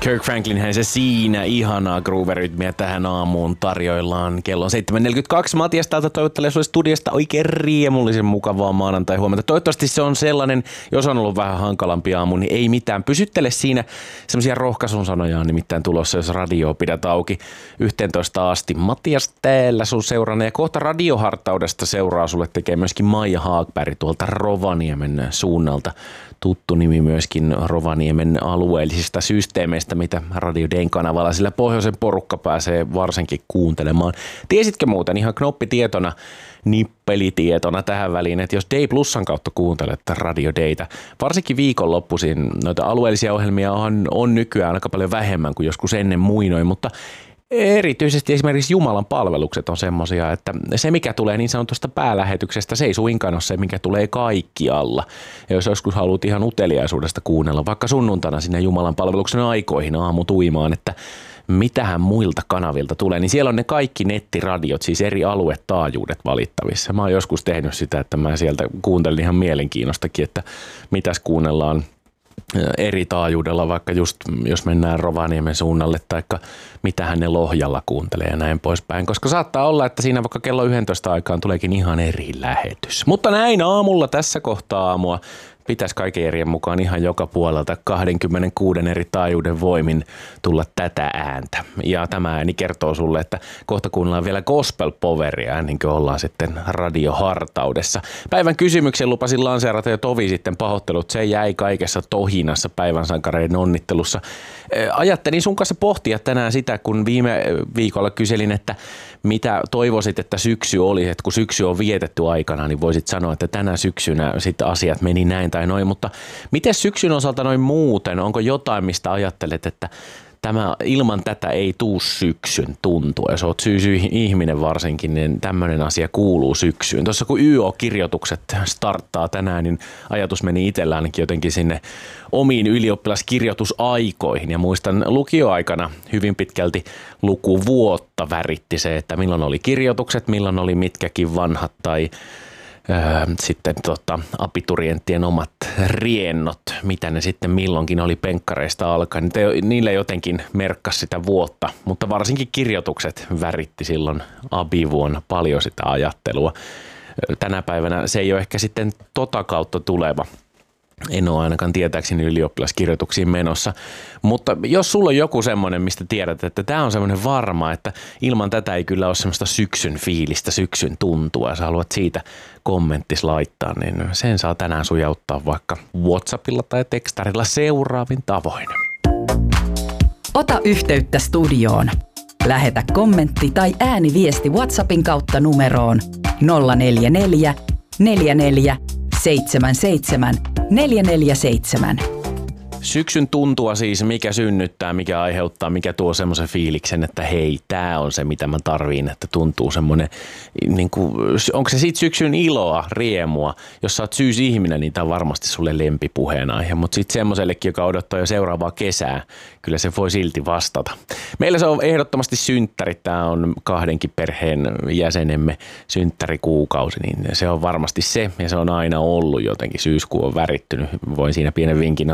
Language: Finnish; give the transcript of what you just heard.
Kirk Franklinhän se siinä, ihanaa grooverytmiä tähän aamuun tarjoillaan. Kello on 7.42. Matias täältä toivottelee sulle studiosta oikein riemullisen mukavaa maanantai huomenta. Toivottavasti se on sellainen, jos on ollut vähän hankalampi aamu, niin ei mitään. Pysyttele siinä, semmoisia rohkaisun sanoja on nimittäin tulossa, jos radio pidät auki 11 asti. Matias täällä sun seurana ja kohta radiohartaudesta seuraa sulle tekee myöskin Maija Haagberg tuolta Rovaniemen suunnalta. Tuttu nimi myöskin Rovaniemen alueellisista systeemeistä, mitä Radio Dayn kanavalla sillä pohjoisen porukka pääsee varsinkin kuuntelemaan. Tiesitkö muuten ihan knoppitietona, nippelitietona tähän väliin, että jos Day Plusan kautta kuuntelet Radio Daytä, varsinkin viikonloppuisin noita alueellisia ohjelmia on nykyään aika paljon vähemmän kuin joskus ennen muinoin, mutta erityisesti esimerkiksi Jumalan palvelukset on semmoisia, että se mikä tulee niin sanotusta päälähetyksestä, se ei suinkaan ole se, mikä tulee kaikkialla. Ja jos joskus haluat ihan uteliaisuudesta kuunnella, vaikka sunnuntana sinne Jumalan palveluksen aikoihin aamutuimaan, että mitähän muilta kanavilta tulee, niin siellä on ne kaikki nettiradiot, siis eri aluetaajuudet valittavissa. Mä oon joskus tehnyt sitä, että mä sieltä kuuntelin ihan mielenkiinnostakin, että mitäs kuunnellaan eri taajuudella, vaikka just jos mennään Rovaniemen suunnalle, taikka mitähän ne Lohjalla kuuntelee ja näin poispäin, koska saattaa olla, että siinä vaikka kello 11 aikaan tuleekin ihan eri lähetys. Mutta näin aamulla tässä kohtaa aamua pitäisi kaiken järjen mukaan ihan joka puolelta 26 eri taajuuden voimin tulla tätä ääntä. Ja tämä ääni kertoo sulle, että kohta kuunnellaan vielä gospel poweria, niin kuin ollaan sitten radiohartaudessa. Päivän kysymyksen lupasin lanseerata jo tovi sitten pahoittelut. Se jäi kaikessa tohinassa päivän sankareiden onnittelussa. Ajattelin sun kanssa pohtia tänään sitä, kun viime viikolla kyselin, että mitä toivoisit, että syksy oli, että kun syksy on vietetty aikana, niin voisit sanoa, että tänä syksynä sitten asiat meni näin tai noin, mutta miten syksyn osalta noin muuten? Onko jotain, mistä ajattelet, että ilman tätä ei tuu syksyn tuntua? Jos oot ihminen varsinkin, niin tämmöinen asia kuuluu syksyyn. Tuossa kun YO-kirjoitukset starttaa tänään, niin ajatus meni itsellä ainakin jotenkin sinne omiin ylioppilaskirjoitusaikoihin. Ja muistan lukioaikana hyvin pitkälti lukuvuotta väritti se, että milloin oli kirjoitukset, milloin oli mitkäkin vanhat tai sitten abiturienttien omat riennot, mitä ne sitten milloinkin oli penkkareista alkaen. Niillä jotenkin merkkasi sitä vuotta, mutta varsinkin kirjoitukset väritti silloin abivuonna paljon sitä ajattelua. Tänä päivänä se ei ole ehkä sitten kautta tuleva. En ole ainakaan tietääkseni ylioppilaskirjoituksiin menossa, mutta jos sulla on joku semmoinen, mistä tiedät, että tämä on semmoinen varma, että ilman tätä ei kyllä ole semmoista syksyn fiilistä, syksyn tuntua ja sä haluat siitä kommenttis laittaa, niin sen saa tänään sujauttaa vaikka WhatsAppilla tai tekstarilla seuraavin tavoin. Ota yhteyttä studioon. Lähetä kommentti tai ääniviesti WhatsAppin kautta numeroon 044 44 77 447. Syksyn tuntua siis, mikä synnyttää, mikä aiheuttaa, mikä tuo semmoisen fiiliksen, että hei, tää on se, mitä mä tarviin, että tuntuu semmoinen, niin kuin, onko se siitä syksyn iloa, riemua, jos sä oot syysihminen, niin tää on varmasti sulle lempipuheenaihe, mutta sitten semmoisellekin, joka odottaa jo seuraavaa kesää, kyllä se voi silti vastata. Meillä se on ehdottomasti synttäri, tää on kahdenkin perheen jäsenemme synttärikuukausi, niin se on varmasti se, ja se on aina ollut jotenkin, syyskuu on värittynyt, voin siinä pienen vinkin